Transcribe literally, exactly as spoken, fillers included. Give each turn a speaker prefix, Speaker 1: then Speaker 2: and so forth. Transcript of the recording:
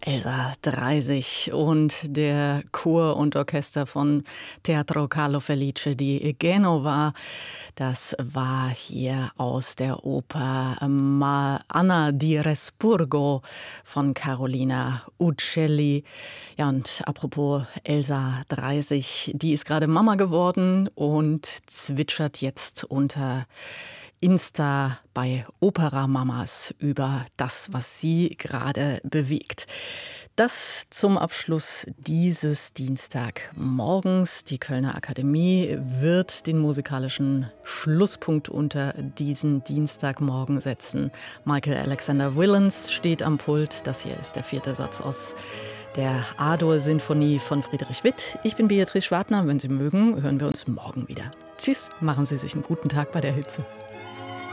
Speaker 1: Elsa Dreisig und der Chor und Orchester von Teatro Carlo Felice di Genova. Das war hier aus der Oper Ma Anna di Respurgo von Carolina Uccelli. Ja, und apropos Elsa Dreisig, die ist gerade Mama geworden und zwitschert jetzt unter Insta bei Opera Mamas über das, was sie gerade bewegt. Das zum Abschluss dieses Dienstagmorgens. Die Kölner Akademie wird den musikalischen Schlusspunkt unter diesen Dienstagmorgen setzen. Michael Alexander Willens steht am Pult. Das hier ist der vierte Satz aus der A-Dur-Sinfonie von Friedrich Witt. Ich bin Beatrice Schwartner. Wenn Sie mögen, hören wir uns morgen wieder. Tschüss, machen Sie sich einen guten Tag bei der Hitze.